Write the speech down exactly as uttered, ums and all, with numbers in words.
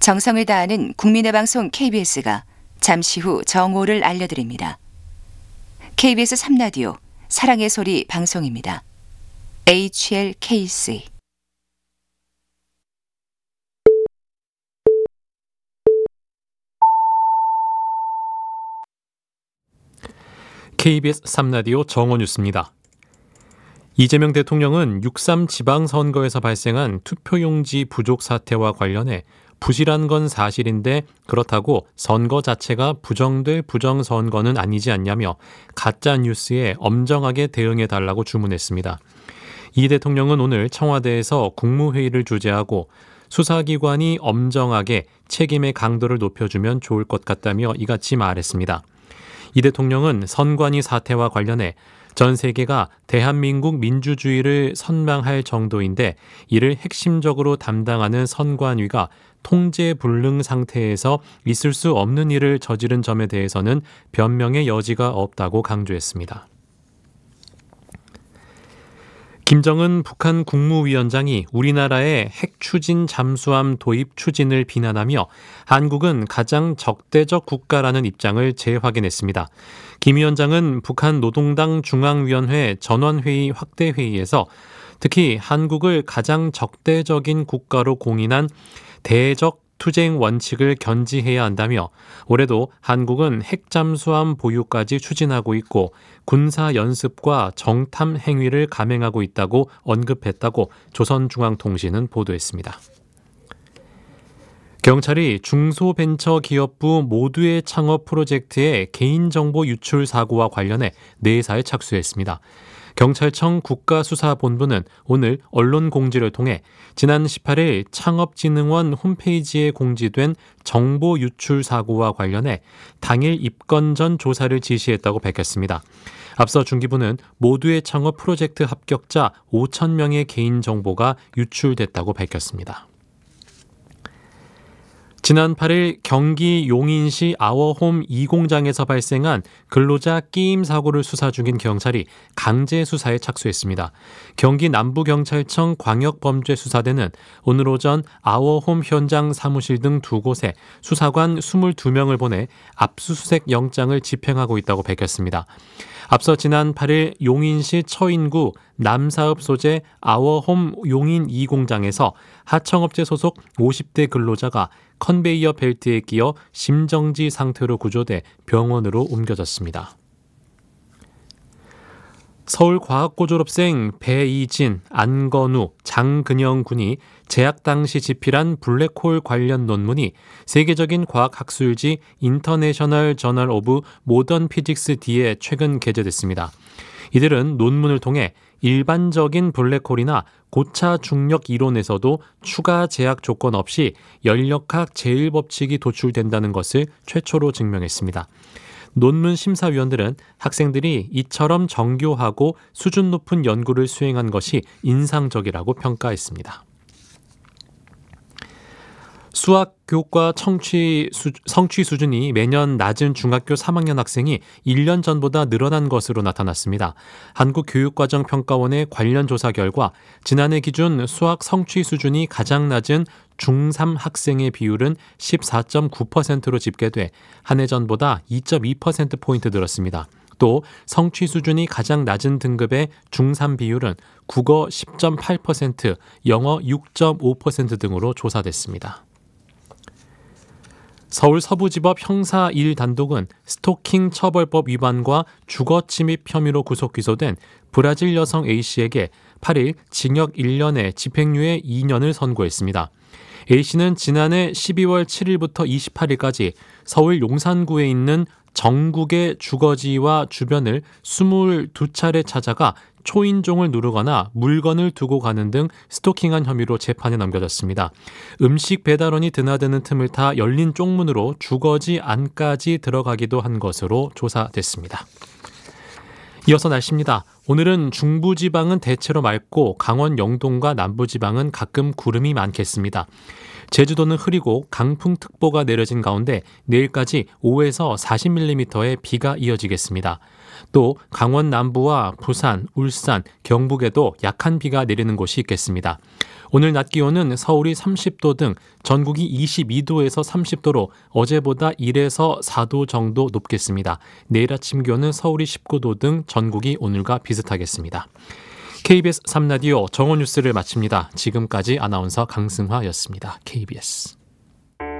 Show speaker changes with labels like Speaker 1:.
Speaker 1: 정성을 다하는 국민의 방송 케이비에스가 잠시 후 정오를 알려드립니다. 케이비에스 삼 라디오 사랑의 소리 방송입니다. 에이치엘케이씨
Speaker 2: 케이비에스 삼 라디오 정오 뉴스입니다. 이재명 대통령은 육삼 지방선거에서 발생한 투표용지 부족 사태와 관련해 부실한 건 사실인데 그렇다고 선거 자체가 부정될 부정선거는 아니지 않냐며 가짜뉴스에 엄정하게 대응해달라고 주문했습니다. 이 대통령은 오늘 청와대에서 국무회의를 주재하고 수사기관이 엄정하게 책임의 강도를 높여주면 좋을 것 같다며 이같이 말했습니다. 이 대통령은 선관위 사태와 관련해 전 세계가 대한민국 민주주의를 선망할 정도인데 이를 핵심적으로 담당하는 선관위가 통제불능 상태에서 있을 수 없는 일을 저지른 점에 대해서는 변명의 여지가 없다고 강조했습니다. 김정은 북한 국무위원장이 우리나라의 핵추진 잠수함 도입 추진을 비난하며 한국은 가장 적대적 국가라는 입장을 재확인했습니다. 김 위원장은 북한 노동당 중앙위원회 전원회의 확대회의에서 특히 한국을 가장 적대적인 국가로 공인한 대적 투쟁 원칙을 견지해야 한다며 올해도 한국은 핵잠수함 보유까지 추진하고 있고 군사 연습과 정탐 행위를 감행하고 있다고 언급했다고 조선중앙통신은 보도했습니다. 경찰이 중소벤처기업부 모두의 창업 프로젝트의 개인정보 유출 사고와 관련해 내사에 착수했습니다. 경찰청 국가수사본부는 오늘 언론 공지를 통해 지난 십팔 일 창업진흥원 홈페이지에 공지된 정보 유출 사고와 관련해 당일 입건 전 조사를 지시했다고 밝혔습니다. 앞서 중기부는 모두의 창업 프로젝트 합격자 오천 명의 개인정보가 유출됐다고 밝혔습니다. 지난 팔 일 경기 용인시 아워홈 이 공장에서 발생한 근로자 끼임 사고를 수사 중인 경찰이 강제 수사에 착수했습니다. 경기 남부경찰청 광역범죄수사대는 오늘 오전 아워홈 현장 사무실 등 두 곳에 수사관 이십이 명을 보내 압수수색 영장을 집행하고 있다고 밝혔습니다. 앞서 지난 팔 일 용인시 처인구 남사읍 소재 아워홈 용인 이 공장에서 하청업체 소속 오십 대 근로자가 컨베이어 벨트에 끼어 심정지 상태로 구조돼 병원으로 옮겨졌습니다. 서울과학고 졸업생 배이진, 안건우, 장근영 군이 재학 당시 집필한 블랙홀 관련 논문이 세계적인 과학학술지 인터내셔널 저널 오브 모던 피직스 D에 최근 게재됐습니다. 이들은 논문을 통해 일반적인 블랙홀이나 고차 중력 이론에서도 추가 제약 조건 없이 연력학 제일법칙이 도출된다는 것을 최초로 증명했습니다. 논문 심사위원들은 학생들이 이처럼 정교하고 수준 높은 연구를 수행한 것이 인상적이라고 평가했습니다. 수학 교과 청취 수, 성취 수준이 매년 낮은 중학교 삼 학년 학생이 일 년 전보다 늘어난 것으로 나타났습니다. 한국교육과정평가원의 관련 조사 결과 지난해 기준 수학 성취 수준이 가장 낮은 중삼 학생의 비율은 십사 점 구 퍼센트로 집계돼 한 해 전보다 이 점 이 퍼센트포인트 늘었습니다. 또 성취 수준이 가장 낮은 등급의 중삼 비율은 국어 십 점 팔 퍼센트, 영어 육 점 오 퍼센트 등으로 조사됐습니다. 서울 서부지법 형사 일 단독은 스토킹 처벌법 위반과 주거침입 혐의로 구속 기소된 브라질 여성 A씨에게 팔 일 징역 일 년에 집행유예 이 년을 선고했습니다. A씨는 지난해 십이월 칠일부터 이십팔일까지 서울 용산구에 있는 정국의 주거지와 주변을 이십이 차례 찾아가 초인종을 누르거나 물건을 두고 가는 등 스토킹한 혐의로 재판에 넘겨졌습니다. 음식 배달원이 드나드는 틈을 타 열린 쪽문으로 주거지 안까지 들어가기도 한 것으로 조사됐습니다. 이어서 날씨입니다. 오늘은 중부지방은 대체로 맑고 강원 영동과 남부지방은 가끔 구름이 많겠습니다. 제주도는 흐리고 강풍특보가 내려진 가운데 내일까지 오에서 사십 밀리미터의 비가 이어지겠습니다. 또 강원 남부와 부산, 울산, 경북에도 약한 비가 내리는 곳이 있겠습니다. 오늘 낮 기온은 서울이 삼십 도 등 전국이 이십이 도에서 삼십 도로 어제보다 일에서 사 도 정도 높겠습니다. 내일 아침 기온은 서울이 십구 도 등 전국이 오늘과 비슷하겠습니다. 케이비에스 삼 라디오 정오 뉴스를 마칩니다. 지금까지 아나운서 강승화였습니다. 케이비에스